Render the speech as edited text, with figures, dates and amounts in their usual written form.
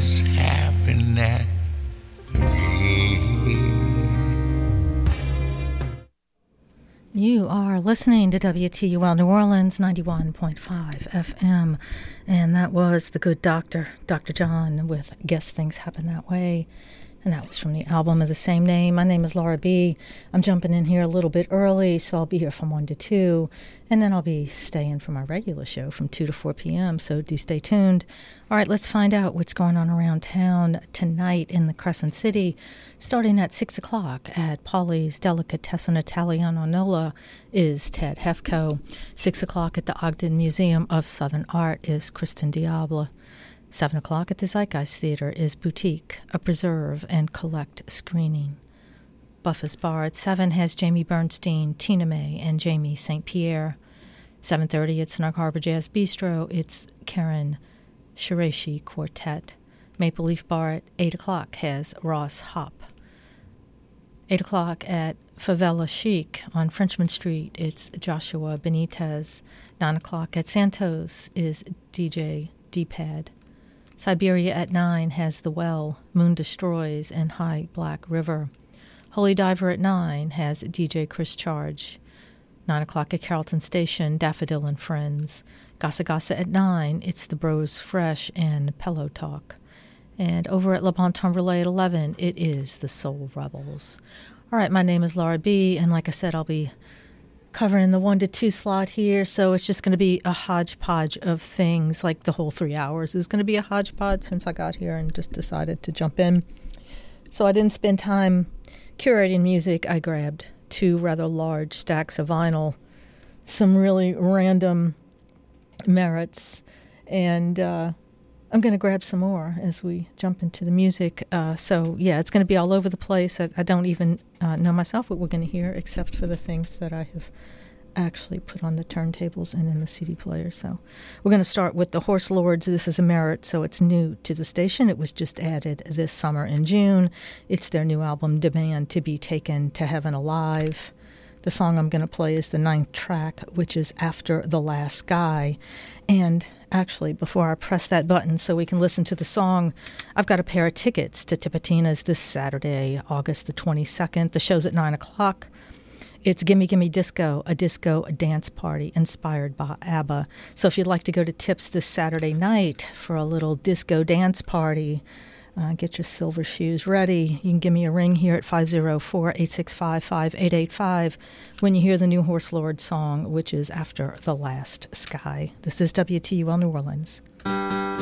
is happening at me. You are listening to WTUL New Orleans 91.5 FM, and that was The Good Doctor, Dr. John, with Guess Things Happen That Way, and that was from the album of the same name. My name is Laura B. I'm jumping in here a little bit early, so I'll be here from 1 to 2, and then I'll be staying for my regular show from 2 to 4 p.m., so do stay tuned. All right, let's find out what's going on around town tonight in the Crescent City. Starting at 6 o'clock at Polly's Delicatessen Italiano Nola is Ted Hefko. 6 o'clock at the Ogden Museum of Southern Art is Kristen Diable. 7 o'clock at the Zeitgeist Theater is Boutique, a preserve and collect screening. Buffus Bar at 7 has Jamie Bernstein, Tina May, and Jamie St. Pierre. 7:30 at Snug Harbor Jazz Bistro, it's Karen Shiraishi Quartet. Maple Leaf Bar at 8 o'clock has Ross Hop. 8 o'clock at Favela Chic on Frenchman Street, it's Joshua Benitez. 9 o'clock at Santos is DJ D-Pad. Siberia at 9 has The Well, Moon Destroys, and High Black River. Holy Diver at 9 has DJ Chris Charge. 9 o'clock at Carrollton Station, Daffodil and Friends. Gassa Gassa at 9, it's The Bros Fresh and Pillow Talk. And over at Le Bon Temps Relais at 11, it is The Soul Rebels. All right, my name is Laura B., and like I said, I'll be covering the 1 to 2 slot here, so it's just going to be a hodgepodge of things, like the whole 3 hours is going to be a hodgepodge since I got here and just decided to jump in. So I didn't spend time curating music. I grabbed 2 rather large stacks of vinyl, some really random merits, and I'm going to grab some more as we jump into the music. So, yeah, it's going to be all over the place. I don't even know myself what we're going to hear, except for the things that I have actually put on the turntables and in the CD player. So we're going to start with the Horse Lords. This is a merit, so it's new to the station. It was just added this summer in June. It's their new album, Demand to Be Taken to Heaven Alive. The song I'm going to play is the 9th track, which is After the Last Guy. And actually, before I press that button so we can listen to the song, I've got a pair of tickets to Tipitina's this Saturday, August the 22nd. The show's at 9 o'clock. It's Gimme Gimme Disco, a dance party inspired by ABBA. So if you'd like to go to Tips this Saturday night for a little disco dance party, get your silver shoes ready. You can give me a ring here at 504-865-5885 when you hear the new Horse Lord song, which is After the Last Sky. This is WTUL New Orleans.